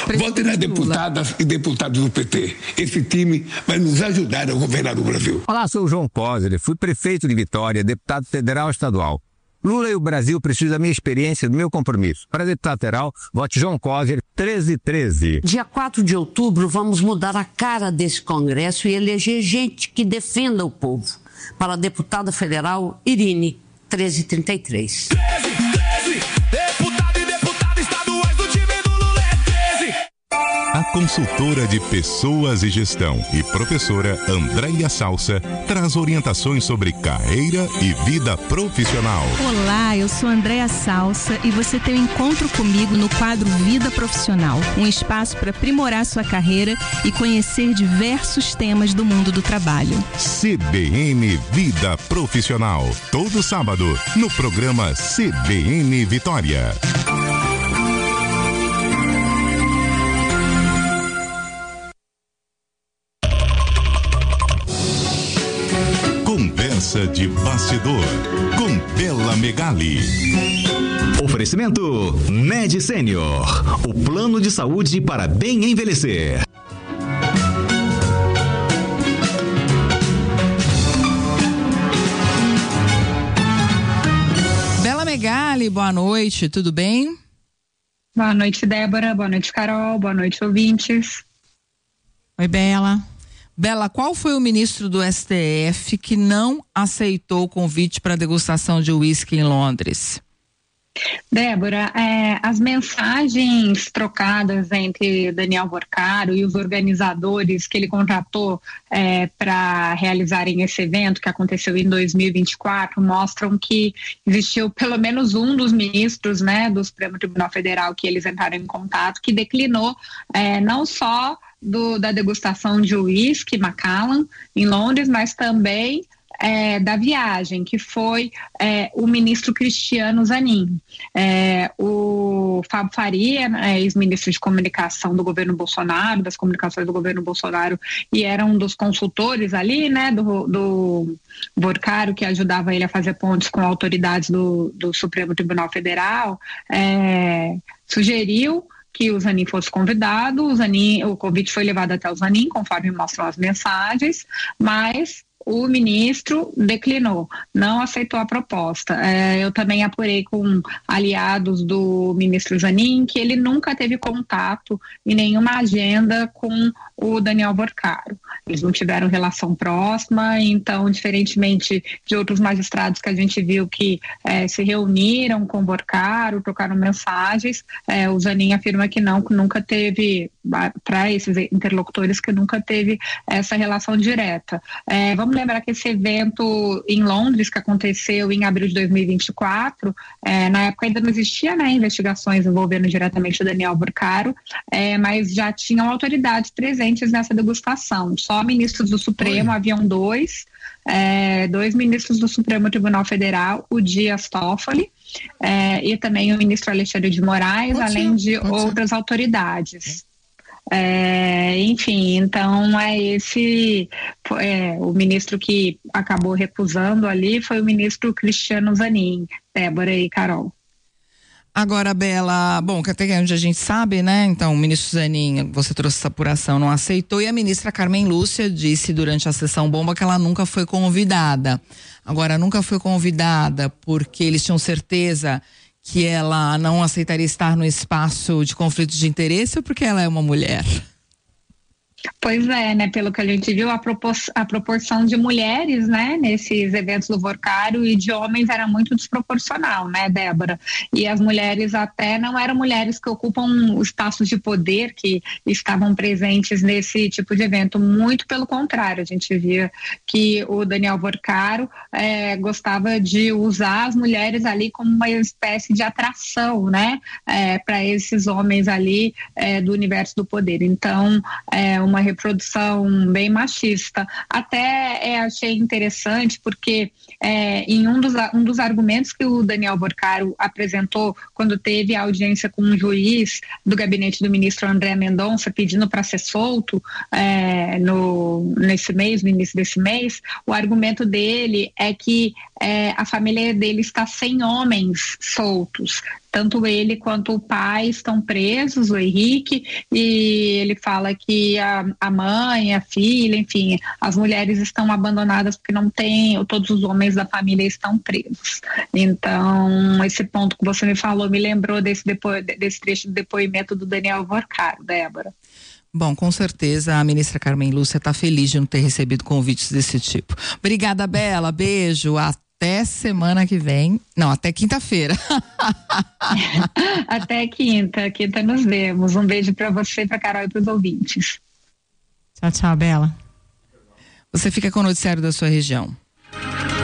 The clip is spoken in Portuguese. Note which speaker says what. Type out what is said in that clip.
Speaker 1: Vote nas deputadas e deputados do PT. Esse time vai nos ajudar a governar o Brasil.
Speaker 2: Olá, sou o João Coser, fui prefeito de Vitória, deputado federal e estadual. Lula e o Brasil precisam da minha experiência e do meu compromisso. Para deputado federal, vote João Coser 1313.
Speaker 3: Dia 4 de outubro, vamos mudar a cara desse Congresso e eleger gente que defenda o povo. Para a deputada federal, Irine 1333.
Speaker 4: Deputado e deputada estaduais do time do Lula é 13.
Speaker 5: A consultora de pessoas e gestão e professora Andréia Salsa traz orientações sobre carreira e vida profissional.
Speaker 6: Olá, eu sou Andréia Salsa e você tem um encontro comigo no quadro Vida Profissional, um espaço para aprimorar sua carreira e conhecer diversos temas do mundo do trabalho.
Speaker 5: CBN Vida Profissional, todo sábado, no programa CBN Vitória. Conversa de bastidor com Bela Megali.
Speaker 7: Oferecimento Ned Sênior, o plano de saúde para bem envelhecer.
Speaker 8: Bela Megali, boa noite, tudo bem?
Speaker 9: Boa noite, Débora, boa noite, Carol, boa noite, ouvintes.
Speaker 8: Oi, Bela. Bela, qual foi o ministro do STF que não aceitou o convite para degustação de uísque em Londres?
Speaker 9: Débora, as mensagens trocadas entre Daniel Borcaro e os organizadores que ele contratou para realizarem esse evento que aconteceu em 2024 mostram que existiu pelo menos um dos ministros, né, do Supremo Tribunal Federal que eles entraram em contato, que declinou não só da degustação de uísque Macallan em Londres, mas também da viagem, que foi o ministro Cristiano Zanin. O Fábio Faria, ex-ministro de comunicação do governo Bolsonaro, das comunicações do governo Bolsonaro, e era um dos consultores ali, né, do Borcaro, que ajudava ele a fazer pontes com autoridades do Supremo Tribunal Federal, sugeriu que o Zanin fosse convidado. O convite foi levado até o Zanin, conforme mostram as mensagens, mas o ministro declinou, não aceitou a proposta. Eu também apurei com aliados do ministro Zanin que ele nunca teve contato e nenhuma agenda com o Daniel Borcaro. Eles não tiveram relação próxima, então, diferentemente de outros magistrados que a gente viu que se reuniram com o Borcaro, trocaram mensagens, o Zanin afirma que não, que nunca teve, para esses interlocutores, que nunca teve essa relação direta. Vamos lembrar que esse evento em Londres, que aconteceu em abril de 2024, na época ainda não existia, né, investigações envolvendo diretamente o Daniel Borcaro, mas já tinham autoridades presentes nessa degustação. Só ministros do Supremo, haviam dois ministros do Supremo Tribunal Federal, o Dias Toffoli, e também o ministro Alexandre de Moraes, além de outras autoridades. Enfim, então o ministro que acabou recusando ali foi o ministro Cristiano Zanin. Débora e Carol.
Speaker 8: Agora, Bela, bom, que até onde a gente sabe, né? Então, o ministro Zanin, você trouxe essa apuração, não aceitou, e a ministra Carmen Lúcia disse durante a sessão bomba que ela nunca foi convidada. Agora, nunca foi convidada porque eles tinham certeza que ela não aceitaria estar no espaço de conflito de interesse ou porque ela é uma mulher?
Speaker 9: Pois é, né? Pelo que a gente viu, a proporção de mulheres, né, nesses eventos do Borcaro e de homens era muito desproporcional, né, Débora? E as mulheres até não eram mulheres que ocupam espaços de poder que estavam presentes nesse tipo de evento, muito pelo contrário. A gente via que o Daniel Borcaro gostava de usar as mulheres ali como uma espécie de atração, né, para esses homens ali do universo do poder. Então, uma reprodução bem machista. Até achei interessante porque em um dos argumentos que o Daniel Borcaro apresentou quando teve a audiência com um juiz do gabinete do ministro André Mendonça pedindo para ser solto no início desse mês, o argumento dele é que a família dele está sem homens soltos, tanto ele quanto o pai estão presos, o Henrique, e ele fala que a mãe, a filha, enfim, as mulheres estão abandonadas porque não tem, todos os homens da família estão presos. Então, esse ponto que você me falou me lembrou desse trecho do depoimento do Daniel Vorcaro, Débora.
Speaker 8: Bom, com certeza a ministra Carmen Lúcia está feliz de não ter recebido convites desse tipo. Obrigada, Bela. Beijo. Até semana que vem. Não, até quinta-feira.
Speaker 9: Até quinta. Quinta nos vemos. Um beijo para você, para Carol e para os ouvintes.
Speaker 10: Tchau, tchau, Bela.
Speaker 8: Você fica com o noticiário da sua região.